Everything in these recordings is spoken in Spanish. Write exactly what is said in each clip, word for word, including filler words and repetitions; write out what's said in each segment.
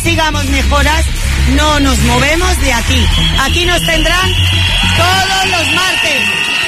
consigamos mejoras, no nos movemos de aquí. Aquí nos tendrán todos los martes.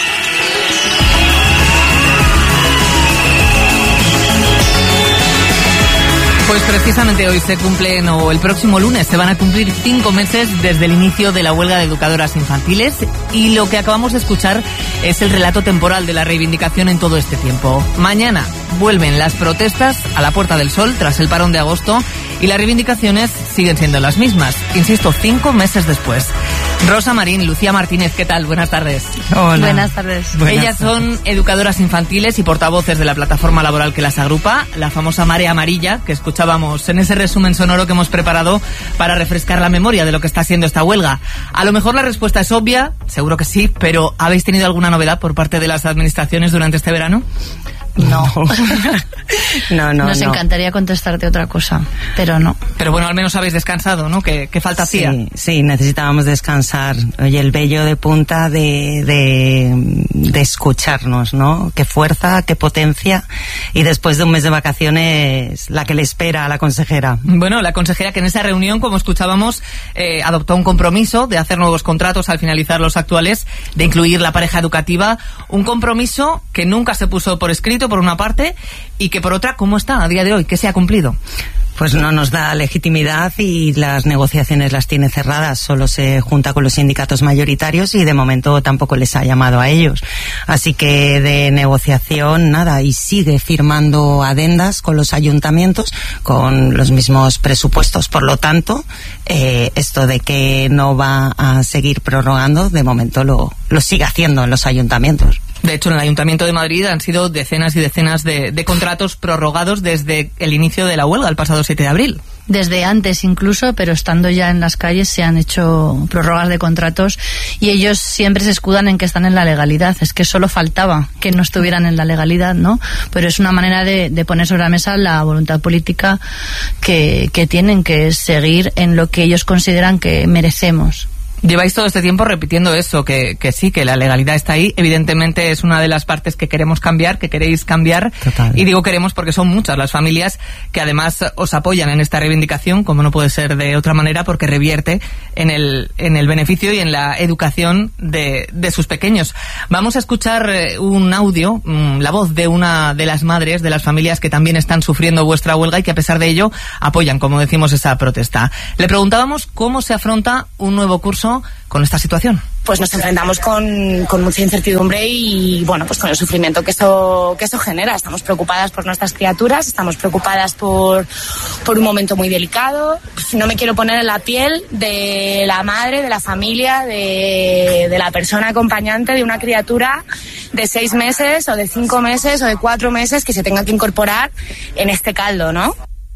Pues precisamente hoy se cumplen, o el próximo lunes se van a cumplir cinco meses desde el inicio de la huelga de educadoras infantiles, y lo que acabamos de escuchar es el relato temporal de la reivindicación en todo este tiempo. Mañana vuelven las protestas a la Puerta del Sol tras el parón de agosto, y las reivindicaciones siguen siendo las mismas, insisto, cinco meses después. Rosa Marín, Lucía Martínez, ¿qué tal? Buenas tardes. Hola. Buenas tardes. Buenas Ellas tardes. Son educadoras infantiles y portavoces de la plataforma laboral que las agrupa, la famosa Marea Amarilla, que escuchábamos en ese resumen sonoro que hemos preparado para refrescar la memoria de lo que está siendo esta huelga. A lo mejor la respuesta es obvia, seguro que sí, pero ¿habéis tenido alguna novedad por parte de las administraciones durante este verano? No. no, no, Nos no. encantaría contestarte otra cosa, pero no. Pero bueno, al menos habéis descansado, ¿no? ¿Qué, qué falta hacía? Sí, sí, necesitábamos descansar. Oye, el vello de punta de, de, de escucharnos, ¿no? Qué fuerza, qué potencia. Y después de un mes de vacaciones, la que le espera a la consejera. Bueno, la consejera que en esa reunión, como escuchábamos, eh, adoptó un compromiso de hacer nuevos contratos al finalizar los actuales, de incluir la pareja educativa. Un compromiso que nunca se puso por escrito, por una parte, y que por otra, ¿cómo está a día de hoy? ¿Qué se ha cumplido? Pues no nos da legitimidad y las negociaciones las tiene cerradas. Solo se junta con los sindicatos mayoritarios y de momento tampoco les ha llamado a ellos. Así que de negociación nada, y sigue firmando adendas con los ayuntamientos con los mismos presupuestos. Por lo tanto, eh, esto de que no va a seguir prorrogando, de momento lo, lo sigue haciendo en los ayuntamientos. De hecho, en el Ayuntamiento de Madrid han sido decenas y decenas de, de contratos prorrogados desde el inicio de la huelga, el pasado siete de abril. Desde antes incluso, pero estando ya en las calles se han hecho prórrogas de contratos y ellos siempre se escudan en que están en la legalidad. Es que solo faltaba que no estuvieran en la legalidad, ¿no? Pero es una manera de, de poner sobre la mesa la voluntad política que, que tienen, que es seguir en lo que ellos consideran que merecemos. Lleváis todo este tiempo repitiendo eso, que, que sí, que la legalidad está ahí. Evidentemente es una de las partes que queremos cambiar, que queréis cambiar. Total. Y digo queremos porque son muchas las familias que además os apoyan en esta reivindicación, como no puede ser de otra manera, porque revierte en el, en el beneficio y en la educación de, de sus pequeños. Vamos a escuchar un audio, la voz de una de las madres de las familias que también están sufriendo vuestra huelga y que a pesar de ello apoyan, como decimos, esa protesta. Le preguntábamos cómo se afronta un nuevo curso con esta situación. Pues nos enfrentamos con, con mucha incertidumbre y bueno, pues con el sufrimiento que eso, que eso genera. Estamos preocupadas por nuestras criaturas, estamos preocupadas por, por un momento muy delicado. No me quiero poner en la piel de la madre, de la familia, de, de la persona acompañante de una criatura de seis meses o de cinco meses o de cuatro meses que se tenga que incorporar en este caldo, ¿no?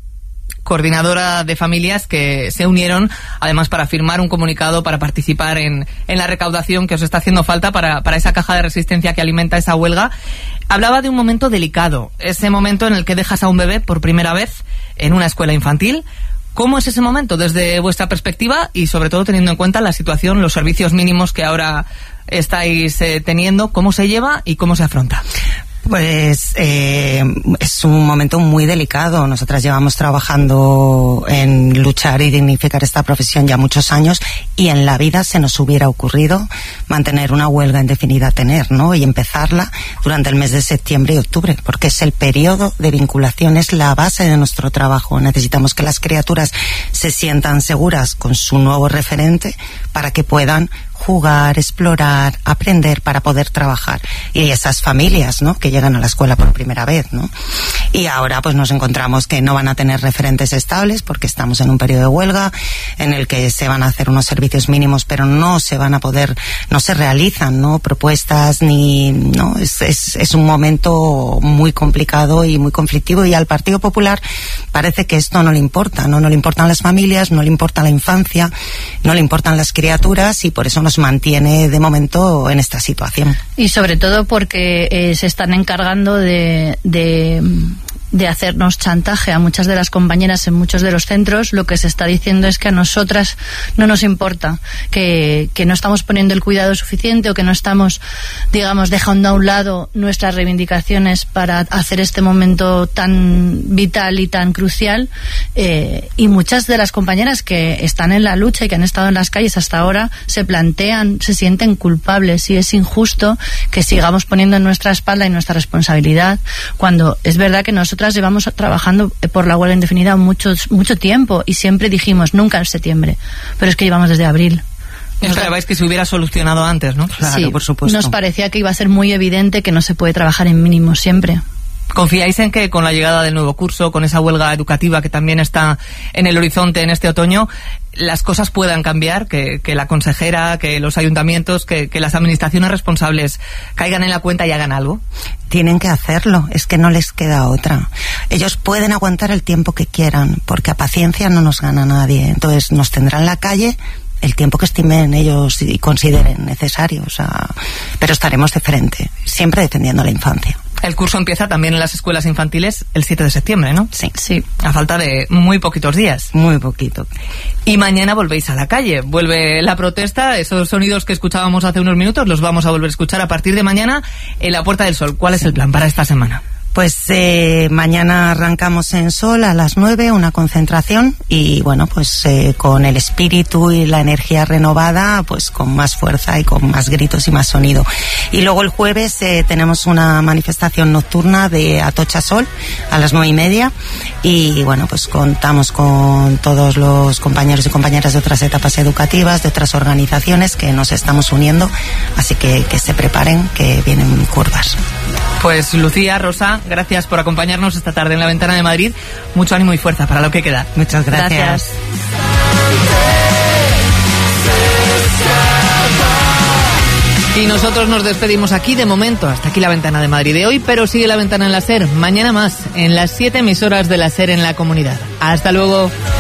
Coordinadora de familias que se unieron además para firmar un comunicado para participar en, en la recaudación que os está haciendo falta para, para esa caja de resistencia que alimenta esa huelga. Hablaba de un momento delicado, ese momento en el que dejas a un bebé por primera vez en una escuela infantil. ¿Cómo es ese momento desde vuestra perspectiva y sobre todo teniendo en cuenta la situación, los servicios mínimos que ahora estáis eh, teniendo? ¿Cómo se lleva y cómo se afronta? Pues eh, es un momento muy delicado. Nosotras llevamos trabajando en luchar y dignificar esta profesión ya muchos años y en la vida se nos hubiera ocurrido mantener una huelga indefinida a tener, ¿no? Y empezarla durante el mes de septiembre y octubre, porque es el periodo de vinculación, es la base de nuestro trabajo. Necesitamos que las criaturas se sientan seguras con su nuevo referente para que puedan jugar, explorar, aprender para poder trabajar. Y esas familias, ¿no?, que llegan a la escuela por primera vez, ¿no? Y ahora pues nos encontramos que no van a tener referentes estables porque estamos en un periodo de huelga en el que se van a hacer unos servicios mínimos, pero no se van a poder, no se realizan, ¿no?, propuestas ni, no, es, es, es un momento muy complicado y muy conflictivo, y al Partido Popular parece que esto no le importa, ¿no? No le importan las familias, no le importa la infancia, no le importan las criaturas, y por eso nos mantiene de momento en esta situación. Y sobre todo porque eh, se están encargando de, de de hacernos chantaje a muchas de las compañeras en muchos de los centros, lo que se está diciendo es que a nosotras no nos importa, que, que no estamos poniendo el cuidado suficiente o que no estamos, digamos, dejando a un lado nuestras reivindicaciones para hacer este momento tan vital y tan crucial. Eh, y muchas de las compañeras que están en la lucha y que han estado en las calles hasta ahora se plantean, se sienten culpables, y es injusto que sigamos poniendo en nuestra espalda y nuestra responsabilidad, cuando es verdad que nosotras llevamos trabajando por la huelga indefinida mucho, mucho tiempo, y siempre dijimos nunca en septiembre, pero es que llevamos desde abril. Esperabais que se hubiera solucionado antes, ¿no? Claro, sí, por supuesto. Nos parecía que iba a ser muy evidente que no se puede trabajar en mínimos siempre. ¿Confiáis en que con la llegada del nuevo curso, con esa huelga educativa que también está en el horizonte en este otoño, las cosas puedan cambiar, que, que la consejera, que los ayuntamientos, que, que las administraciones responsables caigan en la cuenta y hagan algo? Tienen que hacerlo, es que no les queda otra. Ellos pueden aguantar el tiempo que quieran, porque a paciencia no nos gana nadie. Entonces nos tendrán en la calle el tiempo que estimen ellos y consideren necesario, o sea, pero estaremos de frente, siempre defendiendo la infancia. El curso empieza también en las escuelas infantiles el siete de septiembre, ¿no? Sí. Sí. A falta de muy poquitos días. Muy poquito. Y mañana volvéis a la calle. Vuelve la protesta. Esos sonidos que escuchábamos hace unos minutos los vamos a volver a escuchar a partir de mañana en la Puerta del Sol. ¿Cuál es el plan para esta semana? Pues eh, mañana arrancamos en Sol a las nueve, una concentración, y bueno, pues eh, con el espíritu y la energía renovada, pues con más fuerza y con más gritos y más sonido. Y luego el jueves eh, tenemos una manifestación nocturna de Atocha Sol a las nueve y media, y bueno, pues contamos con todos los compañeros y compañeras de otras etapas educativas, de otras organizaciones que nos estamos uniendo, así que que se preparen, que vienen curvas. Pues Lucía, Rosa, gracias por acompañarnos esta tarde en La Ventana de Madrid. Mucho ánimo y fuerza para lo que queda. Muchas gracias. Gracias. Y nosotros nos despedimos aquí de momento. Hasta aquí La Ventana de Madrid de hoy, pero sigue La Ventana en la SER. Mañana más, en las siete emisoras de la SER en la comunidad. Hasta luego.